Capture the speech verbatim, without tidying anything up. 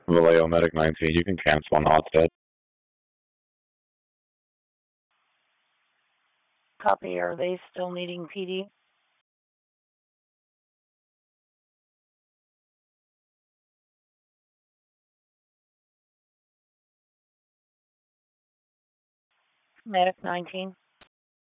Vallejo Medic nineteen, you can cancel on Oddstead. Copy. Are they still needing P D? Medic nineteen.